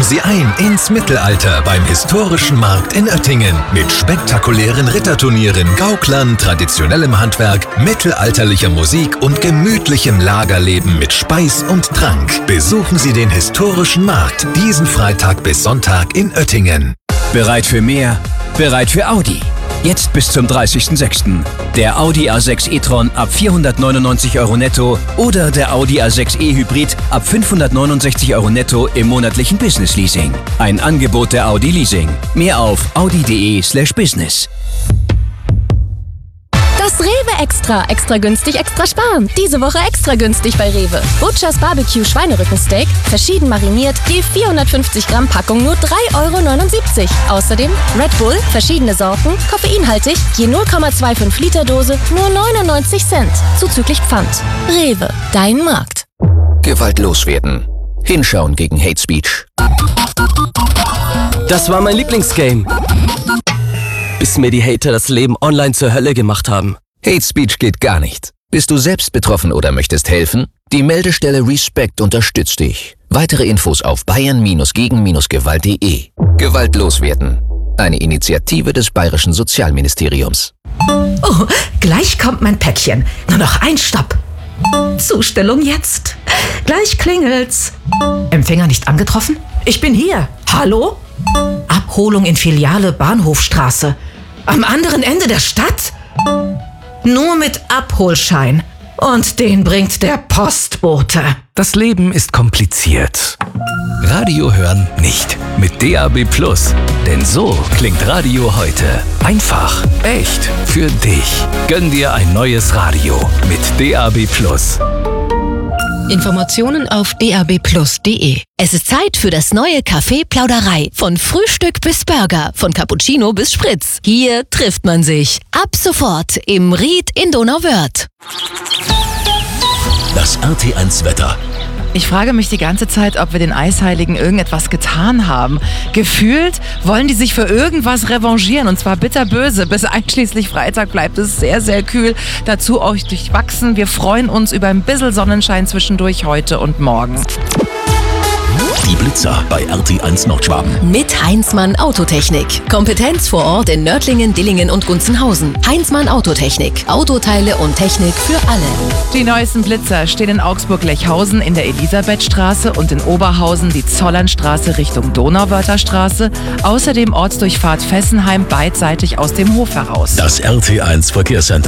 Sie ein ins Mittelalter beim historischen Markt in Oettingen mit spektakulären Ritterturnieren, Gauklern, traditionellem Handwerk, mittelalterlicher Musik und gemütlichem Lagerleben mit Speis und Trank. Besuchen Sie den historischen Markt diesen Freitag bis Sonntag in Oettingen. Bereit für mehr? Bereit für Audi. Jetzt bis zum 30.06. Der Audi A6 e-tron ab 499 € netto oder der Audi A6 e-Hybrid ab 569 € netto im monatlichen Business-Leasing. Ein Angebot der Audi Leasing. Mehr auf audi.de/business. Das Rewe Extra. Extra günstig, extra sparen. Diese Woche extra günstig bei Rewe. Butchers Barbecue Schweinerückensteak, verschieden mariniert, je 450 Gramm Packung nur 3,79 €. Außerdem Red Bull, verschiedene Sorten, koffeinhaltig, je 0,25 Liter Dose, nur 99 Cent. Zuzüglich Pfand. Rewe, dein Markt. Gewalt loswerden. Hinschauen gegen Hate Speech. Das war mein Lieblingsgame. Bis mir die Hater das Leben online zur Hölle gemacht haben. Hate Speech geht gar nicht. Bist du selbst betroffen oder möchtest helfen? Die Meldestelle Respect unterstützt dich. Weitere Infos auf bayern-gegen-gewalt.de. Gewalt loswerden. Eine Initiative des Bayerischen Sozialministeriums. Oh, gleich kommt mein Päckchen. Nur noch ein Stopp. Zustellung jetzt. Gleich klingelt's. Empfänger nicht angetroffen? Ich bin hier. Hallo? Abholung in Filiale Bahnhofstraße. Am anderen Ende der Stadt? Nur mit Abholschein. Und den bringt der Postbote. Das Leben ist kompliziert. Radio hören nicht. Mit DAB+. Denn so klingt Radio heute. Einfach, echt, für dich. Gönn dir ein neues Radio mit DAB+. Informationen auf dabplus.de. Es ist Zeit für das neue Café Plauderei. Von Frühstück bis Burger, von Cappuccino bis Spritz. Hier trifft man sich. Ab sofort im Ried in Donauwörth. Das RT1 Wetter. Ich frage mich die ganze Zeit, ob wir den Eisheiligen irgendetwas getan haben. Gefühlt wollen die sich für irgendwas revanchieren, und zwar bitterböse. Bis einschließlich Freitag bleibt es sehr, sehr kühl. Dazu euch durchwachsen. Wir freuen uns über ein bisschen Sonnenschein zwischendurch heute und morgen. Die Blitzer bei RT1 Nordschwaben. Mit Heinzmann Autotechnik. Kompetenz vor Ort in Nördlingen, Dillingen und Gunzenhausen. Heinzmann Autotechnik. Autoteile und Technik für alle. Die neuesten Blitzer stehen in Augsburg-Lechhausen in der Elisabethstraße und in Oberhausen die Zollernstraße Richtung Donauwörther Straße. Außerdem Ortsdurchfahrt Fessenheim beidseitig aus dem Hof heraus. Das RT1 Verkehrscenter.